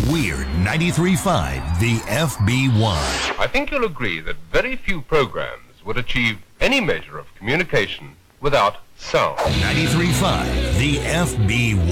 We're 93.5, the FB1. I think you'll agree that very few programs would achieve any measure of communication without sound. 93.5, the FB1.